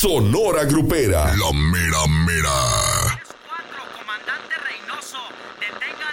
Sonora Grupera. La mera mera. 4, comandante Reynoso. Detenga